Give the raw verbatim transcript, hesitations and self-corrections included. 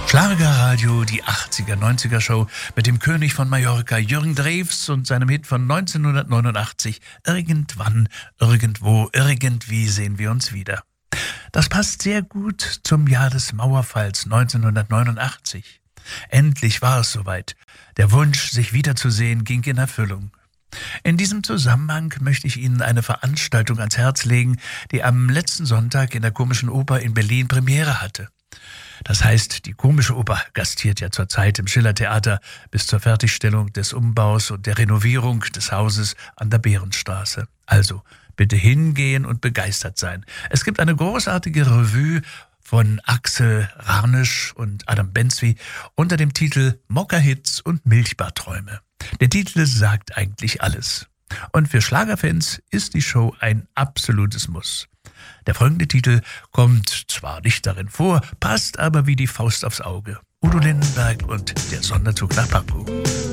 Schlagerradio, die achtziger, neunziger Show mit dem König von Mallorca, Jürgen Drews und seinem Hit von neunzehnhundertneunundachtzig. Irgendwann, irgendwo, irgendwie sehen wir uns wieder. Das passt sehr gut zum Jahr des Mauerfalls neunzehnhundertneunundachtzig. Endlich war es soweit. Der Wunsch, sich wiederzusehen, ging in Erfüllung. In diesem Zusammenhang möchte ich Ihnen eine Veranstaltung ans Herz legen, die am letzten Sonntag in der Komischen Oper in Berlin Premiere hatte. Das heißt, die Komische Oper gastiert ja zurzeit im Schillertheater bis zur Fertigstellung des Umbaus und der Renovierung des Hauses an der Behrenstraße. Also bitte hingehen und begeistert sein. Es gibt eine großartige Revue von Axel Ranisch und Adam Benzwi unter dem Titel Mokka-Hits und Milchbarträume. Der Titel sagt eigentlich alles. Und für Schlagerfans ist die Show ein absolutes Muss. Der folgende Titel kommt zwar nicht darin vor, passt aber wie die Faust aufs Auge. Udo Lindenberg und der Sonderzug nach Pankow.